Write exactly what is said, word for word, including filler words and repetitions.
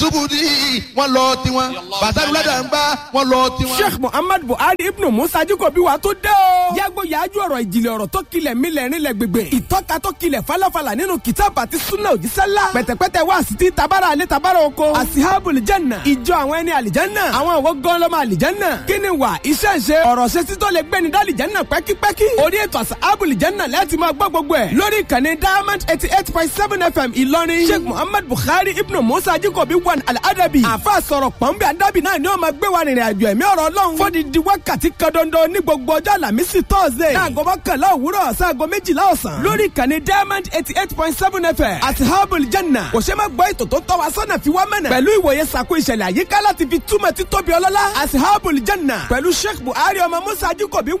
Subudi wọn lọ tiwọn Basaru Ladamba wọn lọ tiwọn. Sheikh Muhammad Buhari ibnu Musa Ajikobi wa tó dé o. yàgò yàájú ọ̀rọ̀ ìjìnlẹ̀ ọ̀rọ̀ tó kilẹ̀ mílẹ̀ rinlẹ̀ gbègbè. ìtọ́ka tó kilẹ̀ falafala nínú kìtàbù àti sunna òjísẹ́lá. pẹ̀tẹ̀pẹ̀tẹ̀ wá sí ti tabara alẹ́ tabara oko. asihabul janna ìjọ àwọn ẹni àlìjánná. àwọn òwò gan lọ́mọ àlìjánná. kíni wà iṣẹ́ ṣe ọ̀rọ̀ ṣe títọ́ lè gbẹ́ni dálìjánná pẹ́kípẹ́kí. orí ètò asihabul janna láti máa gbọ́ gbogbo ẹ̀. lórí ìkànnì diamond eighty eight point seven fm ìlọrin. Sheikh Muhammad Buhari ibnu Musa Ajikobi wan al-adabi. àfa sọ̀rọ̀ pọ̀nbẹ́ adábì náà ni ó máa gbé wa rìnrìn àjò ẹ̀mí ọ̀rọ̀ ọlọ́run. fódìdí wákàtí kan dandan ní gbogbo ọjọ́ àlàmísì tọ́sídẹ̀ẹ́. láago mọ́kànlá òwúrọ̀ sáago méjìlá ọ̀sán. lórí ìkànnì diamond eighty eight point seven fm. asihabul janna. kò ṣe máa gbọ́ ètò tó tọ́ wa sọ́nà fi wá mẹ́nà. pẹ̀lú ìwòye sàkó ìṣẹ̀lẹ̀ àyíká láti fi túmọ̀ títóbi ọlọ́lá. asihabul janna. pẹ̀lú Sheikh Buhari ọmọ Musa Ajikobi